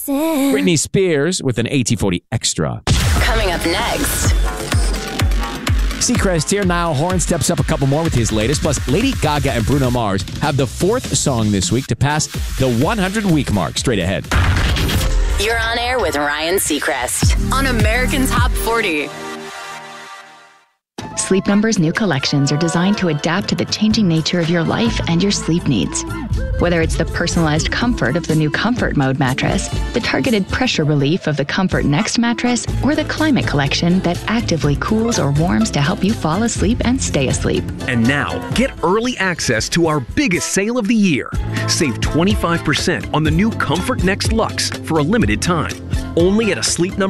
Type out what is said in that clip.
Britney Spears with an AT40 Extra. Coming up next. Seacrest here. Niall Horan steps up a couple more with his latest. Plus, Lady Gaga and Bruno Mars have the fourth song this week to pass the 100-week mark. Straight ahead. You're on air with Ryan Seacrest on American Top 40. Sleep Number's new collections are designed to adapt to the changing nature of your life and your sleep needs. Whether it's the personalized comfort of the new Comfort Mode mattress, the targeted pressure relief of the Comfort Next mattress, or the Climate Collection that actively cools or warms to help you fall asleep and stay asleep. And now, get early access to our biggest sale of the year. Save 25% on the new Comfort Next Luxe for a limited time. Only at a Sleep Number